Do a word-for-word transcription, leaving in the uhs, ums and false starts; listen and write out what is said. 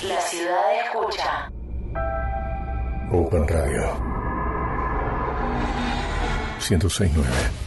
La ciudad escucha. Open Radio ciento seis punto nueve.